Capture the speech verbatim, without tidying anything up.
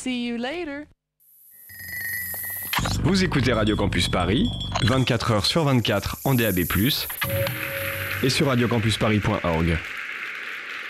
See you later. Vous écoutez Radio Campus Paris, vingt-quatre heures sur vingt-quatre en D A B plus, et sur radiocampusparis point org.